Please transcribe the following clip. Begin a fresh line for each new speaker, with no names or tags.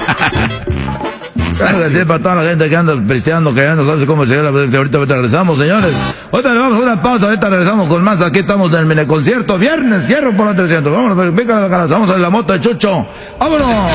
Claro que sí, para toda la gente que anda pisteando, que ya no sabe cómo llegar. Ahorita regresamos, señores. Ahorita le vamos a una pausa, ahorita regresamos con más. Aquí estamos en el mini concierto. Viernes, cierro por los 300. Vámonos, venga la cara. Vamos a la moto de Chucho. ¡Vámonos!